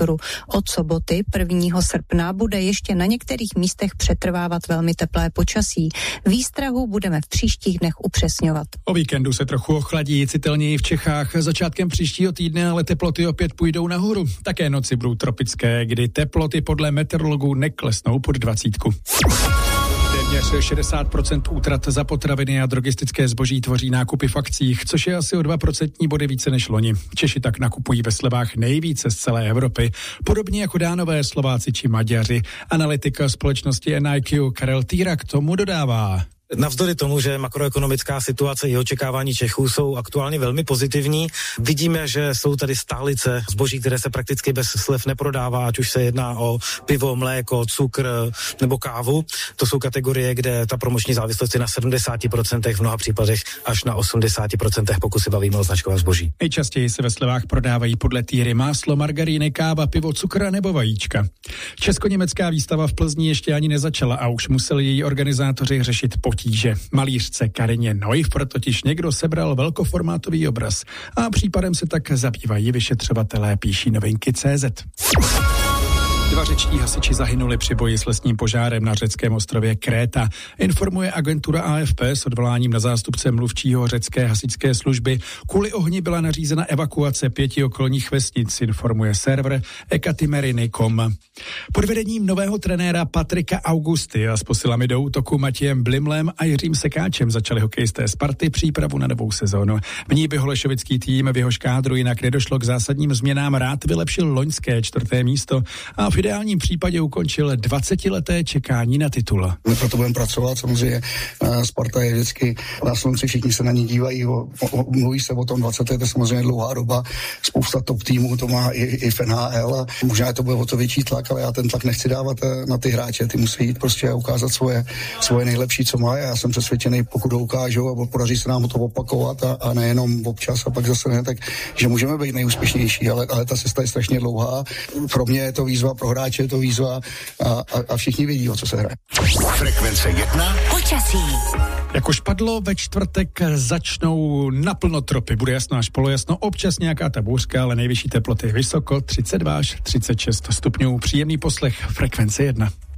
Od soboty 1. srpna bude ještě na některých místech přetrvávat velmi teplé počasí. Výstrahu budeme v příštích dnech upřesňovat. O víkendu se trochu ochladí, citelněji v Čechách. Začátkem příštího týdne ale teploty opět půjdou nahoru. Také noci budou tropické, kdy teploty podle meteorologů neklesnou pod 20. Téměř 60% útrat za potraviny a drogistické zboží tvoří nákupy v akcích, což je asi o 2% body více než loni. Češi tak nakupují ve slevách nejvíce z celé Evropy, podobně jako Dánové, Slováci či Maďaři. Analytika společnosti NIQ Karel Týra k tomu dodává. Navzdory tomu, že makroekonomická situace i očekávání Čechů jsou aktuálně velmi pozitivní, vidíme, že jsou tady stálice zboží, které se prakticky bez slev neprodává, ať už se jedná o pivo, mléko, cukr nebo kávu. To jsou kategorie, kde ta promoční závislost je na 70%, v mnoha případech až na 80%, pokud se bavíme o značkovém zboží. Nejčastěji se ve slevách prodávají podle Týry máslo, margaríny, káva, pivo, cukr nebo vajíčka. Česko-německá výstava v Plzni ještě ani nezačala a už museli její organizátoři řešit potíže. Malířce Karině Neuf totiž někdo sebral velkoformátový obraz a případem se tak zabývají vyšetřovatelé, píší Novinky.cz. 2 řečtí hasiči zahynuli při boji s lesním požárem na řeckém ostrově Kréta. Informuje agentura AFP s odvoláním na zástupce mluvčího řecké hasičské služby. Kvůli ohni byla nařízena evakuace 5 okolních vesnic, informuje server ekatimery.com. Pod vedením nového trenéra Patrika Augusty a s posilami do útoku Matějem Blimlem a Jiřím Sekáčem začali hokejisté Sparty přípravu na novou sezónu. V ní by holešovický tým, v jehož kádru jinak nedošlo k zásadním změnám, rád vylepšil loňské 4. místo a v ideálním případě ukončil 20leté čekání na titul. My proto budeme pracovat, samozřejmě Sparta je vždycky na slunci, všichni se na ní dívají, mluví se o tom, 20 je to samozřejmě dlouhá doba, spousta top týmů to má i v NHL a možná to bude o to větší tlak, ale já ten tlak nechci dávat na ty hráče, ty musí jít prostě a ukázat svoje nejlepší, co mají. Já jsem přesvědčený, pokud to ukážou a podaří se nám to opakovat a nejenom občas a pak zase ne, tak že můžeme být nejúspěšnější, ale ta cesta je strašně dlouhá. Pro mě je to výzva, pro hráče je to výzva a všichni vidí, o co se hraje. Frekvence 1. Počasí. Jak už padlo, ve čtvrtek začnou naplno tropy. Bude jasno až polojasno, občas nějaká ta bouřka, ale nejvyšší teploty vysoko 32 až 36 stupňů. Příjemný poslech Frekvence 1.